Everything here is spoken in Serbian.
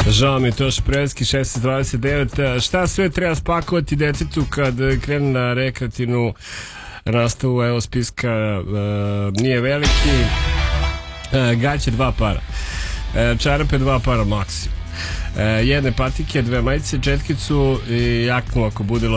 Žao mi je to Šprevski 629. Šta sve treba spakovati detetu kad krene na rekreativnu nastavu? Evo spiska, nije veliki. Gaće 2 para, čarape 2 para maksimum, jedne patike, 2 majice, četkicu i jaknu ako bude